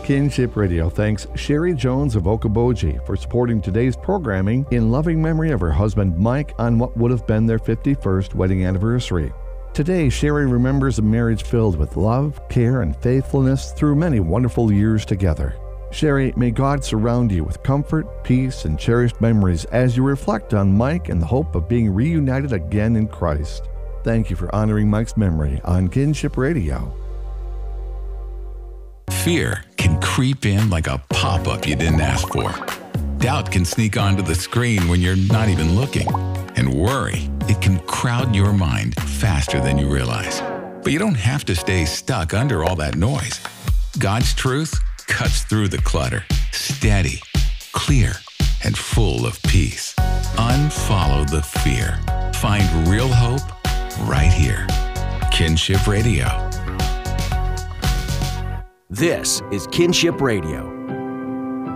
Kinship Radio thanks Sherry Jones of Okoboji for supporting today's programming in loving memory of her husband Mike on what would have been their 51st wedding anniversary. Today, Sherry remembers a marriage filled with love, care, and faithfulness through many wonderful years together. Sherry, may God surround you with comfort, peace, and cherished memories as you reflect on Mike and the hope of being reunited again in Christ. Thank you for honoring Mike's memory on Kinship Radio. Fear can creep in like a pop-up you didn't ask for. Doubt can sneak onto the screen when you're not even looking. And worry, it can crowd your mind faster than you realize. But you don't have to stay stuck under all that noise. God's truth cuts through the clutter, steady, clear, and full of peace. Unfollow the fear. Find real hope right here. Kinship Radio. This is Kinship Radio.